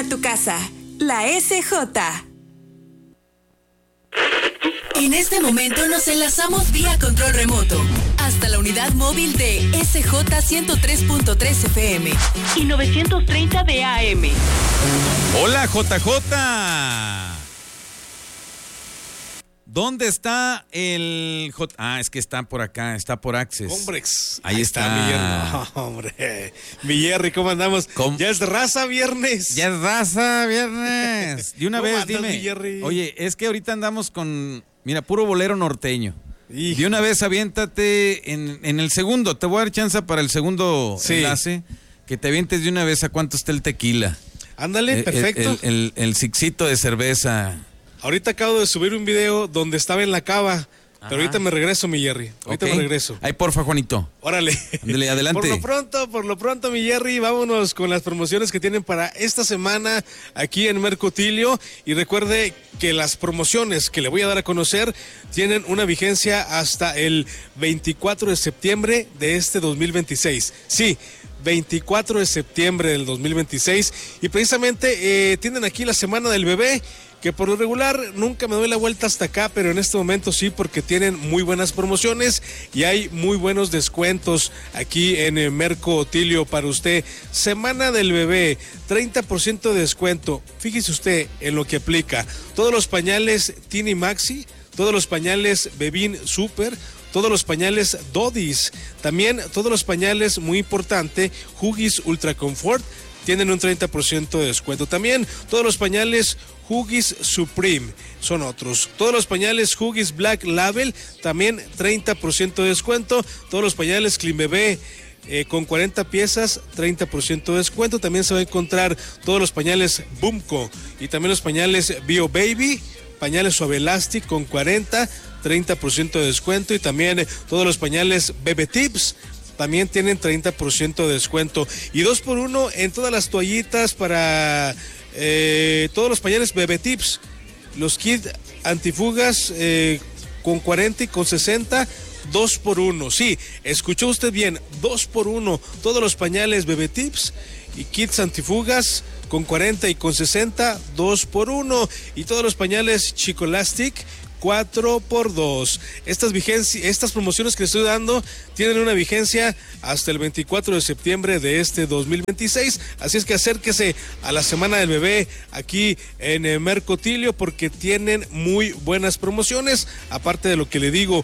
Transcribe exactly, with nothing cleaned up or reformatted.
a tu casa. La S J. En este momento nos enlazamos vía control remoto hasta la unidad móvil de S J ciento tres punto tres F M y novecientos treinta de A M. Hola, J J. ¿Dónde está el J? Ah, es que está por acá, está por Access. Hombres. Ahí, Ahí está, está mi Jerry. No, hombre. Mi Jerry, ¿cómo andamos? ¿Cómo? Ya es raza viernes. Ya es raza viernes. De una ¿Cómo vez, andas, dime. mi Jerry? Oye, es que ahorita andamos con, mira, puro bolero norteño. Hijo. De una vez aviéntate en, en el segundo. Te voy a dar chance para el segundo sí. enlace. Que te avientes de una vez a cuánto está el tequila. Ándale, el, perfecto. El, el, el, el sixito de cerveza. Ahorita acabo de subir un video donde estaba en la cava, Ajá. pero ahorita me regreso, mi Jerry. Ahorita okay. me regreso. Ahí, porfa, Juanito. Órale. Ándale, adelante. Por lo pronto, por lo pronto, mi Jerry, vámonos con las promociones que tienen para esta semana aquí en Mercotilio. Y recuerde que las promociones que le voy a dar a conocer tienen una vigencia hasta el veinticuatro de septiembre de este dos mil veintiséis. Sí, veinticuatro de septiembre del dos mil veintiséis. Y precisamente eh, tienen aquí la Semana del Bebé, que por lo regular nunca me doy la vuelta hasta acá, pero en este momento sí, porque tienen muy buenas promociones y hay muy buenos descuentos aquí en el Mercotilio para usted. Semana del Bebé, treinta por ciento de descuento. Fíjese usted en lo que aplica. Todos los pañales Tini Maxi, todos los pañales Bebin Super, todos los pañales Dodis, también todos los pañales, muy importante, Huggies Ultra Comfort, tienen un treinta por ciento de descuento. También todos los pañales Huggies Supreme son otros. Todos los pañales Huggies Black Label, también treinta por ciento de descuento. Todos los pañales Clean Bebé eh, con cuarenta piezas, treinta por ciento de descuento. También se va a encontrar todos los pañales Bumco y también los pañales Bio Baby, pañales Suave Elastic con cuarenta, treinta por ciento de descuento. Y también eh, todos los pañales Bebe Tips también tienen treinta por ciento de descuento. Y dos por uno en todas las toallitas para eh, todos los pañales Bebe Tips. Los kits antifugas eh, con cuarenta y con sesenta, dos por uno. Sí, escuchó usted bien, dos por uno. Todos los pañales Bebe Tips y kits antifugas con cuarenta y con sesenta, dos por uno. Y todos los pañales Chicolastic, cuatro por dos. Estas vigencias, estas promociones que le estoy dando tienen una vigencia hasta el veinticuatro de septiembre de este dos mil veintiséis, así es que acérquese a la Semana del Bebé aquí en Mercotilio porque tienen muy buenas promociones, aparte de lo que le digo,